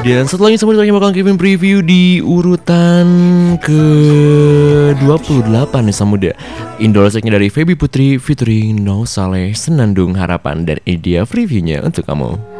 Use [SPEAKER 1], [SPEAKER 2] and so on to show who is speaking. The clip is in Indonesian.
[SPEAKER 1] Dan setelahnya sama bakal Kevin preview di urutan ke-28 nih Samuda. Indolseknya dari Feby Putri featuring No Saleh, Senandung Harapan, dan ini dia previewnya untuk kamu.